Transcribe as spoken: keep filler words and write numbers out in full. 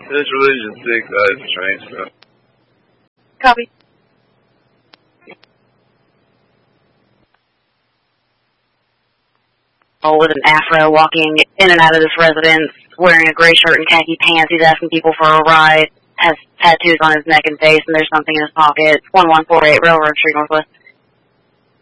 This religion six, uh, it's train stuff. Copy. With an afro walking in and out of this residence, wearing a gray shirt and khaki pants. He's asking people for a ride, has tattoos on his neck and face, and there's something in his pocket. one one four eight Railroad Street Northwest.